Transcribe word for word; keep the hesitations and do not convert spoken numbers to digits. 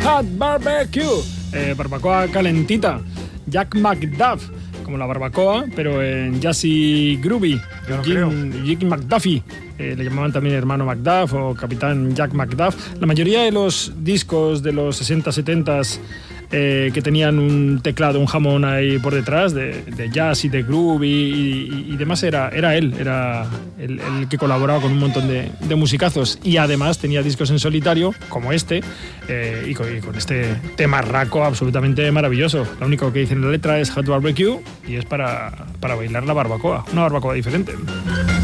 Hot Barbecue, eh, barbacoa calentita. Jack McDuff, como la barbacoa, pero en jazzy groovy. Yo no Jim, Jim McDuffie, eh, le llamaban también hermano Macduff o capitán Jack McDuff. La mayoría de los discos de los sesenta, setenta eh, que tenían un teclado, un jamón ahí por detrás, de, de jazz y de groovy y, y, y demás, era, era él, era el, el que colaboraba con un montón de, de musicazos, y además tenía discos en solitario, como este, eh, y, con, y con este temarraco absolutamente maravilloso. Lo único que dice en la letra es Hot Barbecue, y es para, para bailar la barbacoa, una barbacoa diferente.